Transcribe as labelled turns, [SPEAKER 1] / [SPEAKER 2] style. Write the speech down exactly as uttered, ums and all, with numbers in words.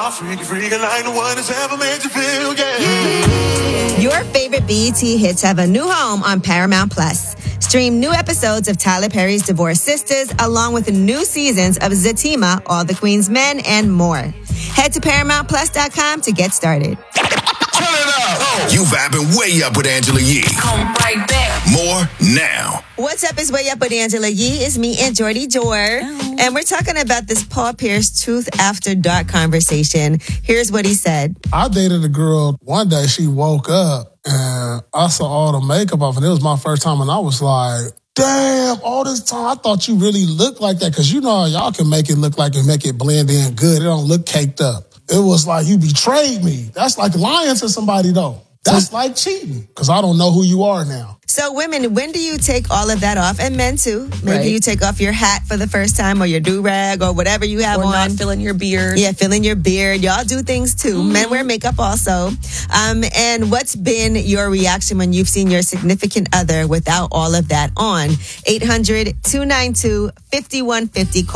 [SPEAKER 1] freaky, freaky like no one has ever made you feel, yeah.
[SPEAKER 2] Your favorite B E T hits have a new home on Paramount Plus. Stream new episodes of Tyler Perry's Divorced Sisters, along with new seasons of Zatima, All the Queen's Men, and more. Head to paramount plus dot com to get started.
[SPEAKER 3] Turn it up! Oh. You vibing way up with Angela Yee.
[SPEAKER 4] Come right back.
[SPEAKER 3] More now.
[SPEAKER 2] What's up? It's Way Up with Angela Yee. It's me and Jordy Jor.
[SPEAKER 4] Oh.
[SPEAKER 2] And we're talking about this Paul Pierce Truth After Dark conversation. Here's what he said.
[SPEAKER 5] I dated a girl. One day she woke up and I saw all the makeup off, and it was my first time, and I was like, damn, all this time I thought you really looked like that, because you know how y'all can make it look like and make it blend in good. It don't look caked up. It was like you betrayed me. That's like lying to somebody, though. That's like cheating, because I don't know who you are now.
[SPEAKER 2] So women, when do you take all of that off? And men too. Maybe
[SPEAKER 4] Right.
[SPEAKER 2] you take off your hat for the first time, or your do-rag, or whatever you have
[SPEAKER 4] Or
[SPEAKER 2] on.
[SPEAKER 4] not filling your beard.
[SPEAKER 2] Yeah, filling your beard. Y'all do things too.
[SPEAKER 4] Mm-hmm.
[SPEAKER 2] Men wear makeup also. Um, and what's been your reaction when you've seen your significant other without all of that on? eight hundred, two nine two, five one five zero.